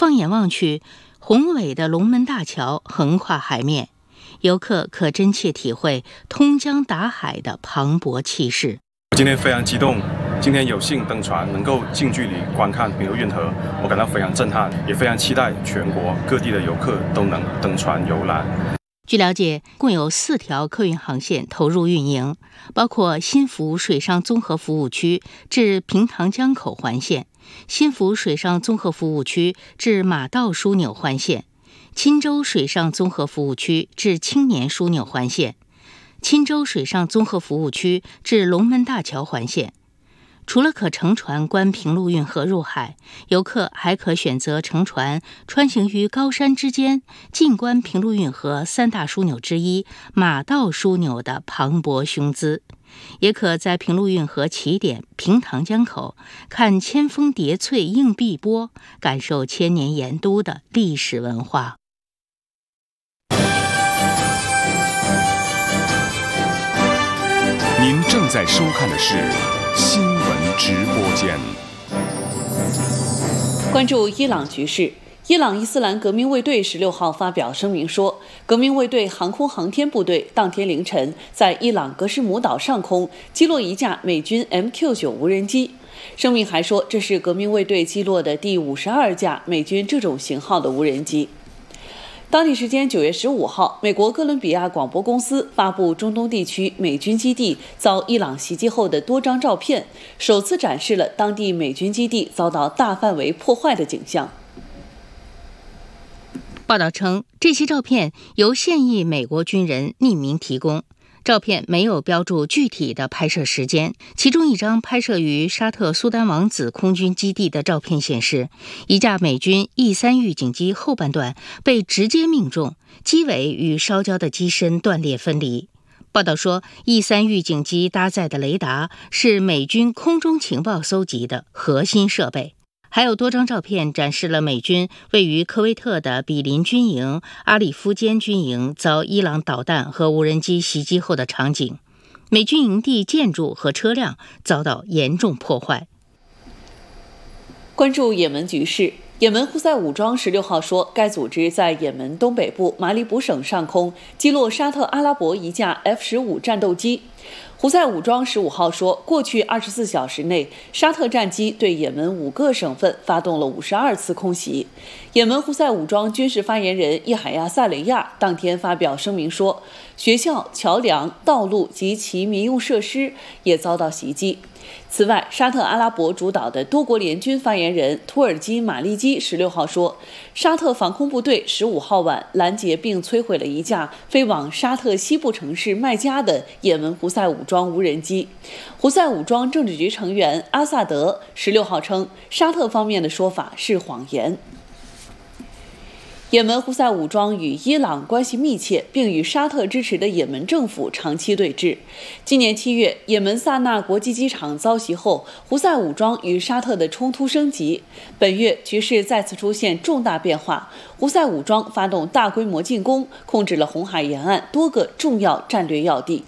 放眼望去，宏伟的龙门大桥横跨海面，游客可真切体会通江达海的磅礴气势。 今天非常激动，今天有幸登船，能够近距离观看平流运河，我感到非常震撼，也非常期待全国各地的游客都能登船游览。 据了解，共有4条客运航线投入运营，包括新福水上综合服务区至平塘江口环线、新福水上综合服务区至马道枢纽环线、钦州水上综合服务区至青年枢纽环线、钦州水上综合服务区至龙门大桥环线。除了可乘船观平陆运河入海，游客还可选择乘船穿行于高山之间，近观平陆运河3大枢纽之一马道枢纽的磅礴雄姿，也可在平陆运河起点平塘江口看千峰叠翠映碧波，感受千年盐都的历史文化。 您正在收看的是新闻直播间。 关注伊朗局势，伊朗伊斯兰革命卫队16号发表声明说，革命卫队航空航天部队当天凌晨在伊朗格什姆岛上空击落一架美军 MQ-9 无人机。声明还说，这是革命卫队击落的第52架美军这种型号的无人机。当地时间9月15号，美国哥伦比亚广播公司发布中东地区美军基地遭伊朗袭击后的多张照片，首次展示了当地美军基地遭到大范围破坏的景象。 报道称，这些照片由现役美国军人匿名提供，照片没有标注具体的拍摄时间。其中一张拍摄于沙特苏丹王子空军基地的照片显示，一架美军 E3 预警机后半段被直接命中，机尾与烧焦的机身断裂分离。报道说， E3 预警机搭载的雷达是美军空中情报搜集的核心设备。还有多张照片展示了美军位于科威特的比林军营、阿里夫坚军营遭伊朗导弹和无人机袭击后的场景，美军营地建筑和车辆遭到严重破坏。 关注也门局势，也门胡塞武装16号说，该组织在也门东北部马里卜省上空击落沙特阿拉伯一架 F-15战斗机。胡塞武装15号说，过去24小时内，沙特战机对也门5个省份发动了52次空袭。也门胡塞武装军事发言人叶海亚·萨雷亚当天发表声明说，学校、桥梁、道路及其民用设施也遭到袭击。此外，沙特阿拉伯主导的多国联军发言人图尔基马利基16号说，沙特防空部队15号晚拦截并摧毁了一架飞往沙特西部城市麦加的也门胡塞武装无人机。胡塞武装政治局成员阿萨德16号称，沙特方面的说法是谎言。也门胡塞武装与伊朗关系密切，并与沙特支持的也门政府长期对峙。今年7月，也门萨那国际机场遭袭后，胡塞武装与沙特的冲突升级。本月局势再次出现重大变化，胡塞武装发动大规模进攻，控制了红海沿岸多个重要战略要地。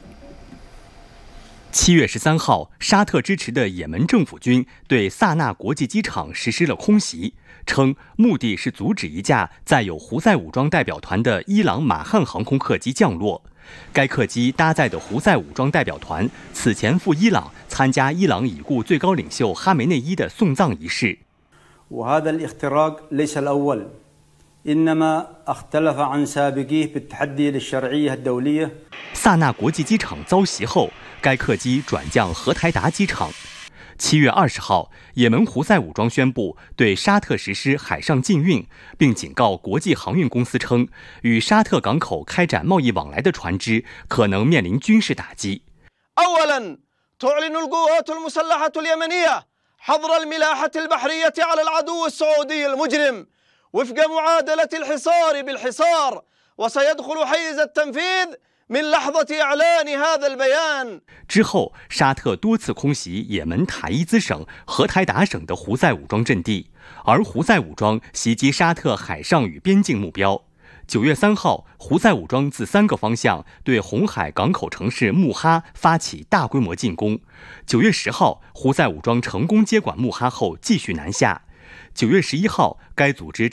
7月13号，沙特支持的也门政府军对萨那国际机场实施了空袭，称目的是阻止一架载有胡塞武装代表团的伊朗马汉航空客机降落。该客机搭载的胡塞武装代表团此前赴伊朗参加伊朗已故最高领袖哈梅内伊的送葬仪式。 وهذا الاختراق ليس الأول إنما اختلف عن سابقيه بالتحدي للشرعية الدولية。 萨那国际机场遭袭后，该客机转降荷台达机场。7月20号，也门胡塞武装宣布对沙特实施海上禁运，并警告国际航运公司称，与沙特港口开展贸易往来的船只可能面临军事打击。 أولاً تعلن القوات المسلحة اليمنية حظر الملاحة البحرية على العدو السعودي المجرم وفق معادلة الحصار بالحصار وسيدخل حيز التنفيذ من لحظة إعلان هذا البيان。 之后，沙特多次空袭也门塔伊兹省、荷台达省的胡塞武装阵地，而胡塞武装袭击沙特海上与边境目标。9月3号，胡塞武装自3个方向对红海港口城市穆哈发起大规模进攻。9月10号，胡塞武装成功接管穆哈后继续南下。9月11号，该组织